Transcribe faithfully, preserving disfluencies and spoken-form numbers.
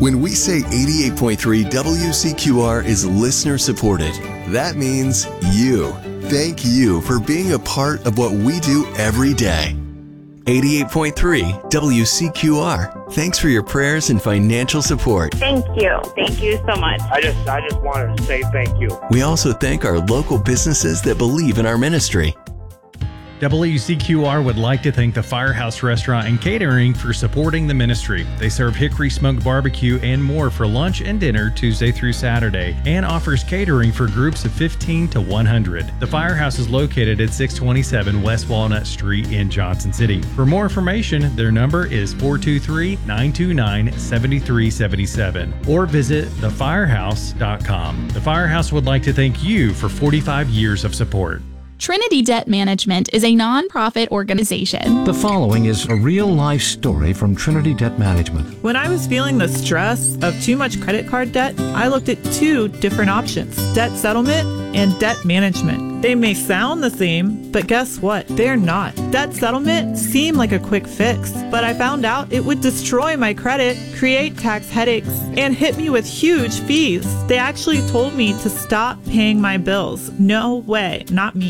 When we say eighty-eight point three W C Q R is listener supported, that means you. Thank you for being a part of what we do every day. eighty-eight point three W C Q R. Thanks for your prayers and financial support. Thank you. Thank you so much. I just I just wanted to say thank you. We also thank our local businesses that believe in our ministry. W C Q R would like to thank the Firehouse Restaurant and Catering for supporting the ministry. They serve Hickory Smoked Barbecue and more for lunch and dinner Tuesday through Saturday, and offers catering for groups of fifteen to one hundred. The Firehouse is located at six twenty-seven West Walnut Street in Johnson City. For more information, their number is four two three, nine two nine, seven three seven seven or visit the firehouse dot com. The Firehouse would like to thank you for forty-five years of support. Trinity Debt Management is a nonprofit organization. The following is a real-life story from Trinity Debt Management. When I was feeling the stress of too much credit card debt, I looked at two different options: debt settlement and debt management. They may sound the same, but guess what? They're not. Debt settlement seemed like a quick fix, but I found out it would destroy my credit, create tax headaches, and hit me with huge fees. They actually told me to stop paying my bills. No way, not me.